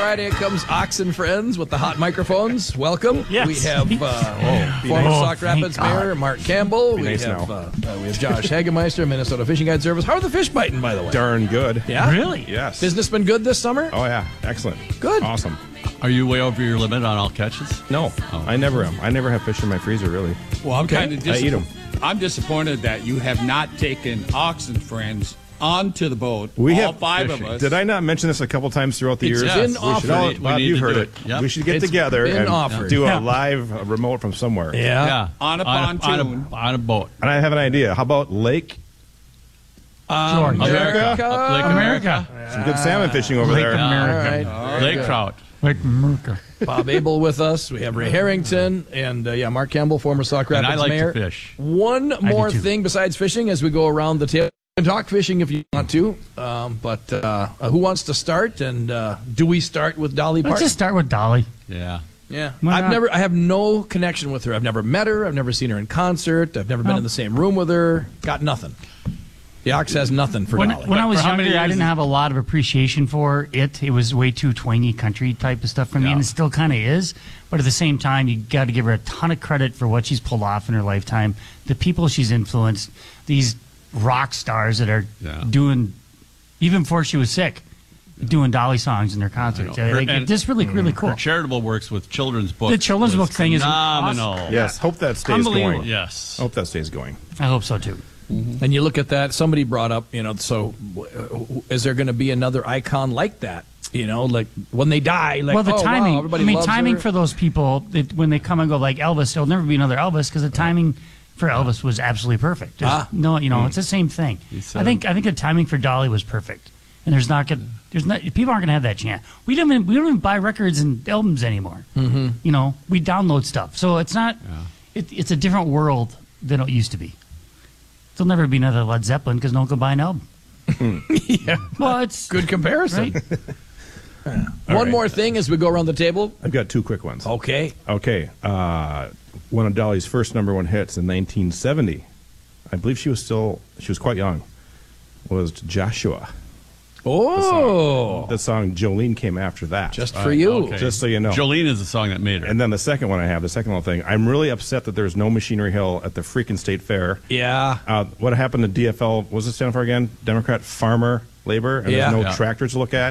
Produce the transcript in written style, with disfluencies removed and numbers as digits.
Friday comes Ox and Friends with the hot microphones. Welcome. Yes. We have former Sauk Rapids Mayor Mark Campbell. We have Josh Hagemeister, Minnesota Fishing Guide Service. How are the fish biting, by the way? Darn good. Yeah? Really? Yes. Business been good this summer? Oh, yeah. Excellent. Good. Awesome. Are you way over your limit on all catches? No, I never am. I never have fish in my freezer, really. Well, I'm kind of I eat 'em. I'm disappointed that you have not taken Ox and Friends onto the boat. We all have five of us. Did I not mention this a couple times throughout the years? been We should offered. all, We Bob, need you've to heard do it. it. Yep. We should get It's together been and offered. do Yeah. a live remote from somewhere. Yeah. On a pontoon. On a boat. And I have an idea. How about Lake George. America? Up Lake America. Some good salmon fishing over Lake there. America. All right. Lake trout. Lake America. Bob Abel with us. We have Ray Harrington and Mark Campbell, former Sauk And Rapids I like Mayor. to fish. One more too. thing besides fishing as we go around the table. You can talk fishing if you want to, but who wants to start? And do we start with Dolly Let's Parton? just start with Dolly. Yeah. Yeah, Why not? I have no connection with her. I've never met her. I've never seen her in concert. I've never been No. in the same room with her. Got nothing. The Ox has nothing for When Dolly. I was For how many younger, I years didn't is- have a lot of appreciation for it. It was way too twangy country type of stuff for me, Yeah. and it still kind of is. But at the same time, you got to give her a ton of credit for what she's pulled off in her lifetime. The people she's influenced, these rock stars that are doing, even before she was sick, doing Dolly songs in their concerts. And- This really cool. Her charitable works with children's books. The children's was book thing is phenomenal. awesome. Yes. Hope that stays Unbelievable. going. Yes. Hope that stays going. I hope so too. And you look at that. Somebody brought up, so is there going to be another icon like that? Like when they die, like Well, the oh, timing. wow, everybody I mean, loves timing her. for those people when they come and go like Elvis, there'll never be another Elvis because the timing for Elvis was absolutely perfect. No, it's the same thing. I think the timing for Dolly was perfect, and people aren't gonna have that chance. We don't even buy records and albums anymore. Mm-hmm. We download stuff, so it's not. It's a different world than it used to be. There'll never be another Led Zeppelin because no one can buy an album. Yeah. Well, it's Good comparison. right? One more thing as we go around the table. I've got two quick ones. Okay. Okay. One of Dolly's first number one hits in 1970, I believe she was quite young, was Joshua. Oh, The song Jolene came after that. just for you. Okay. Just so you know. Jolene is the song that made her. And then the second one the second little thing, I'm really upset that there's no Machinery Hill at the freaking state fair. Yeah. What happened to DFL, what was it stand for again? Democrat Farmer Labor? And Yeah. there's no Yeah. tractors to look at?